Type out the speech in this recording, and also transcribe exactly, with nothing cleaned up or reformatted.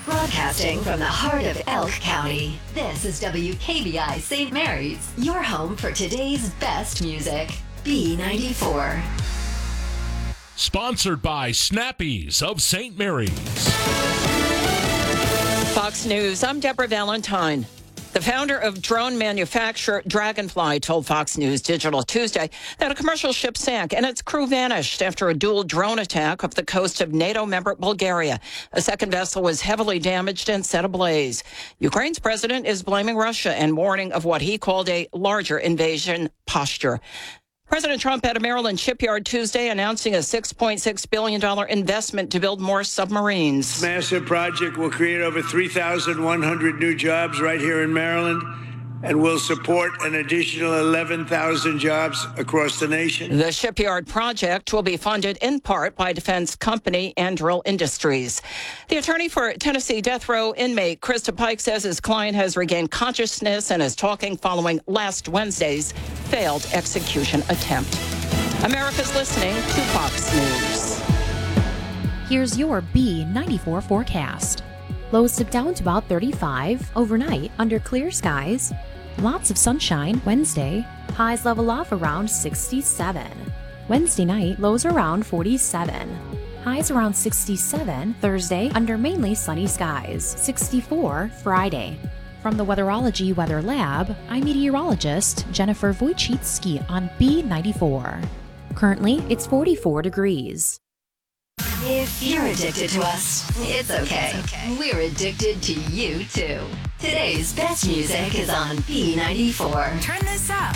Broadcasting from the heart of Elk County, this is W K B I Saint Mary's, your home for today's best music. B ninety-four. Sponsored by Snappies of Saint Mary's. Fox News, I'm Deborah Valentine. The founder of drone manufacturer Dragonfly told Fox News Digital Tuesday that a commercial ship sank and its crew vanished after a dual drone attack off the coast of NATO member Bulgaria. A second vessel was heavily damaged and set ablaze. Ukraine's president is blaming Russia and warning of what he called a larger invasion posture. President Trump at a Maryland shipyard Tuesday announcing a six point six billion dollars investment to build more submarines. This massive project will create over three thousand one hundred new jobs right here in Maryland and will support an additional eleven thousand jobs across the nation. The shipyard project will be funded in part by defense company Anduril Industries. The attorney for Tennessee death row inmate Krista Pike says his client has regained consciousness and is talking following last Wednesday's failed execution attempt. America's listening to Fox News. Here's your B ninety-four forecast. Lows dip down to about thirty-five overnight under clear skies. Lots of sunshine Wednesday. Highs level off around sixty-seven. Wednesday night, lows around forty-seven. Highs around sixty-seven Thursday under mainly sunny skies. sixty-four Friday. From the Weatherology Weather Lab, I'm meteorologist Jennifer Wojcicki on B ninety-four. Currently, it's forty-four degrees. If you're addicted to us, it's okay. It's okay. We're addicted to you, too. Today's best music is on B ninety-four. Turn this up.